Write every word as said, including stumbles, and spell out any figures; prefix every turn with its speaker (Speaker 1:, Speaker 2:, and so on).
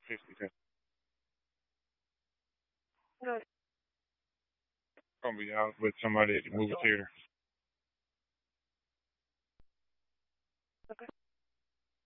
Speaker 1: fifty cents.
Speaker 2: No.
Speaker 1: Gonna be out with somebody at the movie theater.